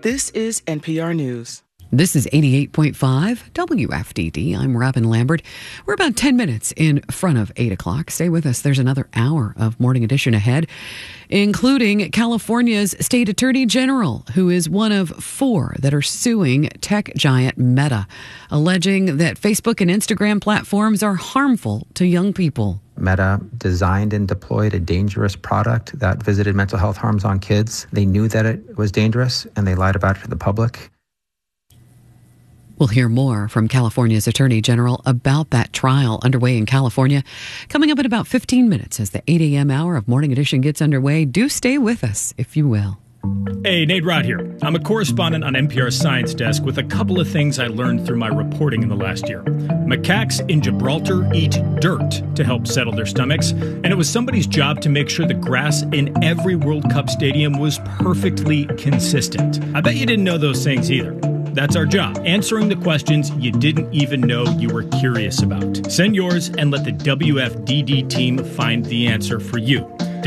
This is NPR News. This is 88.5 WFDD. I'm Robin Lambert. We're about 10 minutes in front of 8 o'clock. Stay with us. There's another hour of Morning Edition ahead, including California's State Attorney General, who is one of 4 that are suing tech giant Meta, alleging that Facebook and Instagram platforms are harmful to young people. Meta designed and deployed a dangerous product that visited mental health harms on kids. They knew that it was dangerous, and they lied about it to the public. We'll hear more from California's Attorney General about that trial underway in California coming up in about 15 minutes as the 8 a.m. hour of Morning Edition gets underway. Do stay with us, if you will. Hey, Nate Rod here. I'm a correspondent on NPR's Science Desk with a couple of things I learned through my reporting in the last year. Macaques in Gibraltar eat dirt to help settle their stomachs, and it was somebody's job to make sure the grass in every World Cup stadium was perfectly consistent. I bet you didn't know those things either. That's our job, answering the questions you didn't even know you were curious about. Send yours and let the WFDD team find the answer for you.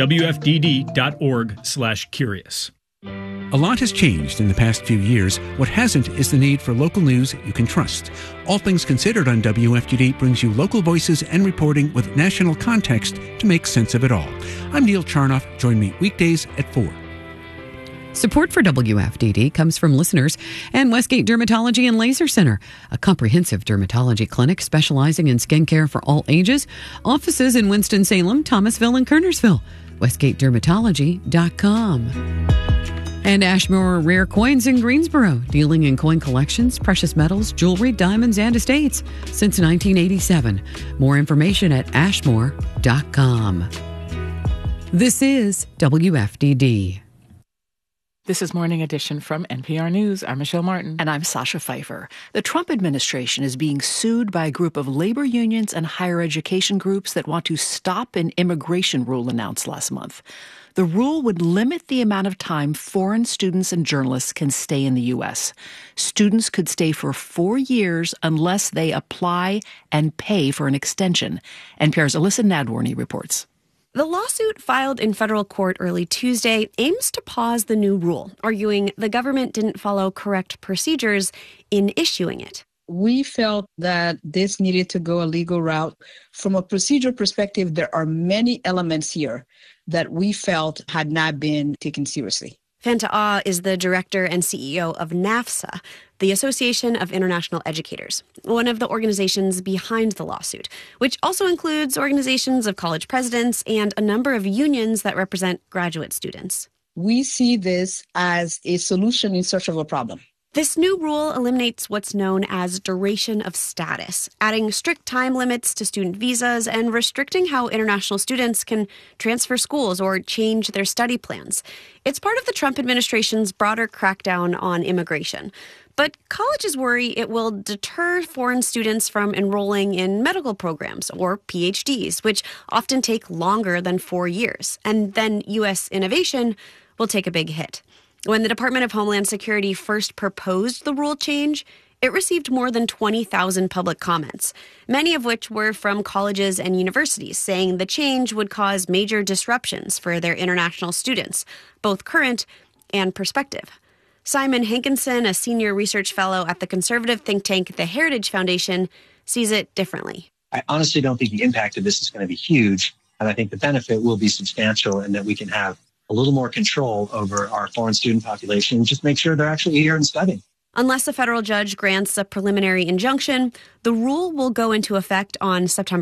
WFDD.org/curious. A lot has changed in the past few years. What hasn't is the need for local news you can trust. All Things Considered on WFDD brings you local voices and reporting with national context to make sense of it all. I'm Neil Charnoff. Join me weekdays at 4. Support for WFDD comes from listeners and Westgate Dermatology and Laser Center, a comprehensive dermatology clinic specializing in skincare for all ages. Offices in Winston-Salem, Thomasville, and Kernersville. WestgateDermatology.com. And Ashmore Rare Coins in Greensboro, dealing in coin collections, precious metals, jewelry, diamonds, and estates since 1987. More information at ashmore.com. This is WFDD. This is Morning Edition from NPR News. I'm Michelle Martin. And I'm Sasha Pfeiffer. The Trump administration is being sued by a group of labor unions and higher education groups that want to stop an immigration rule announced last month. The rule would limit the amount of time foreign students and journalists can stay in the U.S. Students could stay for 4 years unless they apply and pay for an extension. NPR's Alyssa Nadworny reports. The lawsuit filed in federal court early Tuesday aims to pause the new rule, arguing the government didn't follow correct procedures in issuing it. We felt that this needed to go a legal route. From a procedure perspective, there are many elements here that we felt had not been taken seriously. Fanta Ah is the director and CEO of NAFSA, the Association of International Educators, one of the organizations behind the lawsuit, which also includes organizations of college presidents and a number of unions that represent graduate students. We see this as a solution in search of a problem. This new rule eliminates what's known as duration of status, adding strict time limits to student visas and restricting how international students can transfer schools or change their study plans. It's part of the Trump administration's broader crackdown on immigration. But colleges worry it will deter foreign students from enrolling in medical programs or PhDs, which often take longer than 4 years. And then U.S. innovation will take a big hit. When the Department of Homeland Security first proposed the rule change, it received more than 20,000 public comments, many of which were from colleges and universities, saying the change would cause major disruptions for their international students, both current and prospective. Simon Hankinson, a senior research fellow at the conservative think tank The Heritage Foundation, sees it differently. I honestly don't think the impact of this is going to be huge, and I think the benefit will be substantial and that we can have a little more control over our foreign student population and just make sure they're actually here and studying. Unless a federal judge grants a preliminary injunction, the rule will go into effect on September